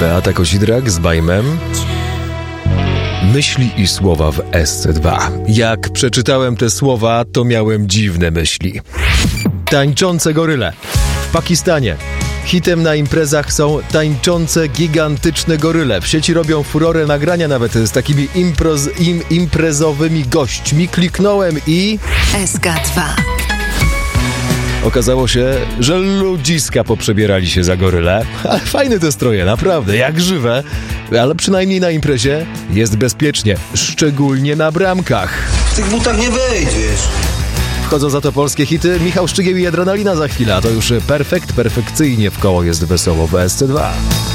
Beata Kozidrak z Bajmem. Myśli i słowa w SC2. Jak przeczytałem te słowa, to miałem dziwne myśli. Tańczące goryle. W Pakistanie hitem na imprezach są tańczące, gigantyczne goryle. W sieci robią furorę nagrania nawet z takimi imprezowymi gośćmi. Kliknąłem i... SK2. Okazało się, że ludziska poprzebierali się za goryle. Ale fajne te stroje, naprawdę, jak żywe. Ale przynajmniej na imprezie jest bezpiecznie, szczególnie na bramkach. W tych butach nie wejdziesz. Wchodzą za to polskie hity. Michał Szczygieł i Adrenalina za chwilę. A to już perfekcyjnie w koło jest wesoło w SC2.